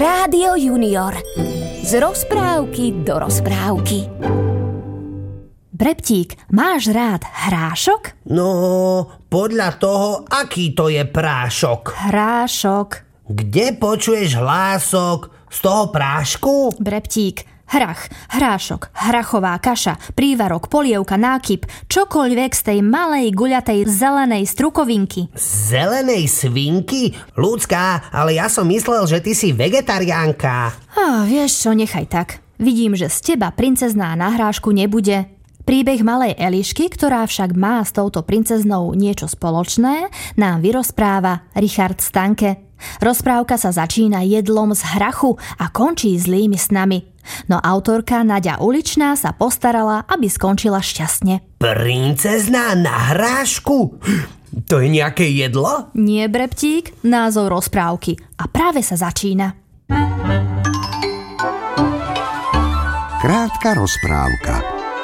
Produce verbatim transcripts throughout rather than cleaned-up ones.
Rádio Junior. Z rozprávky do rozprávky. Breptík, máš rád hrášok? No, podľa toho, aký to je prášok. Hrášok. Kde počuješ hlások? Z toho prášku? Breptík, hrach, hrášok, hrachová kaša, prívarok, polievka, nákyp, čokoľvek z tej malej guľatej zelenej strukovinky. Zelenej svinky? Ľudská, ale ja som myslel, že ty si vegetariánka. Ah, vieš čo, nechaj tak. Vidím, že z teba princezná na hrášku nebude. Príbeh malej Elišky, ktorá však má s touto princeznou niečo spoločné, nám vyrozpráva Richard Stanke. Rozprávka sa začína jedlom z hrachu a končí zlými snami. No autorka Naďa Uličná sa postarala, aby skončila šťastne. Princezná na hrášku? To je nejaké jedlo? Nie, Breptík, názov rozprávky. A práve sa začína. Krátka rozprávka.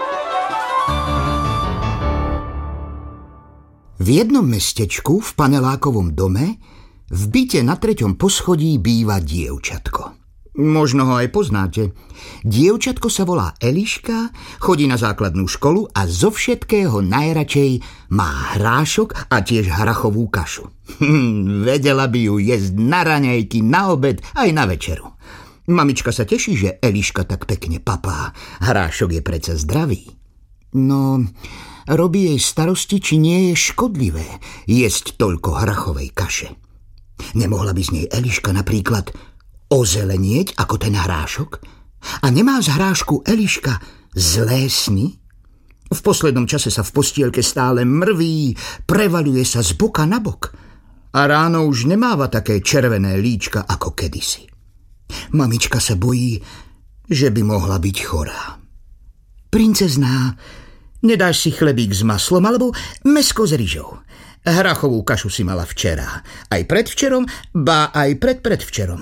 V jednom mestečku v panelákovom dome v byte na treťom poschodí býva dievčatko. Možno ho aj poznáte. Dievčatko sa volá Eliška, chodí na základnú školu a zo všetkého najradšej má hrášok a tiež hrachovú kašu. Vedela by ju jesť na raňajky, na obed aj na večeru. Mamička sa teší, že Eliška tak pekne papá. Hrášok je predsa zdravý. No, robí jej starosti, či nie je škodlivé jesť toľko hrachovej kaše. Nemohla by z nej Eliška napríklad ozelenieť ako ten hrášok? A nemá z hrášku Eliška zlé sny? V poslednom čase sa v postielke stále mrví, prevaľuje sa z boka na bok a ráno už nemáva také červené líčka ako kedysi. Mamička sa bojí, že by mohla byť chorá. Princezná, nedáš si chlebík s maslom alebo mäsko s ryžou? Hrachovú kašu si mala včera, aj predvčerom, ba aj predpredvčerom.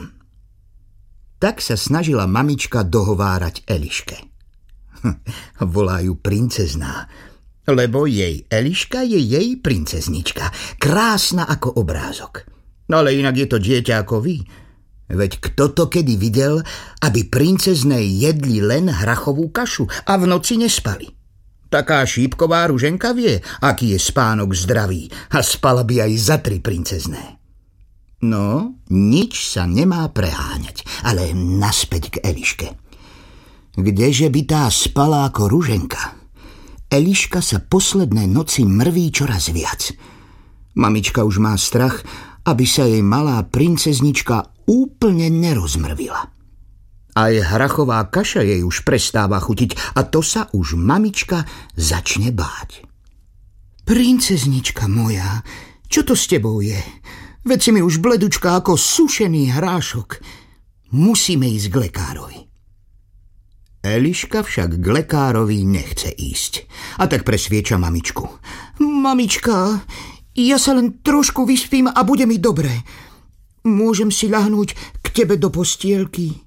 Tak sa snažila mamička dohovárať Eliške. Volajú princezná, lebo jej Eliška je jej princeznička, krásna ako obrázok. Ale inak je to dieťa ako vy. Veď kto to kedy videl, aby princezné jedli len hrachovú kašu a v noci nespali? Taká šípková ruženka vie, aký je spánok zdravý a spala by aj za tri princezné. No, nič sa nemá preháňať, ale naspäť k Eliške. Kdeže by tá spala ako ruženka? Eliška sa posledné noci mrví čoraz viac. Mamička už má strach, aby sa jej malá princeznička úplne nerozmrvila. Aj hrachová kaša jej už prestáva chutiť a to sa už mamička začne báť. Princeznička moja, čo to s tebou je? Veď si mi už bledučka ako sušený hrášok. Musíme ísť k lekárovi. Eliška však k lekárovi nechce ísť a tak presvieča mamičku. Mamička, ja sa len trošku vyspím a bude mi dobre. Môžem si ľahnúť k tebe do postielky?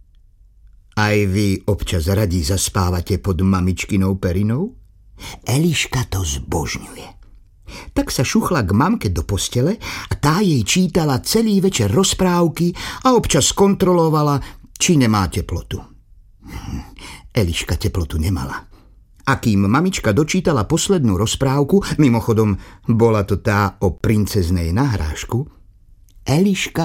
Aj vy občas radi zaspávate pod mamičkinou perinou? Eliška to zbožňuje. Tak sa šuchla k mamke do postele a tá jej čítala celý večer rozprávky a občas kontrolovala, či nemá teplotu. Eliška teplotu nemala. A kým mamička dočítala poslednú rozprávku, mimochodom bola to tá o princeznej nahrášku, Eliška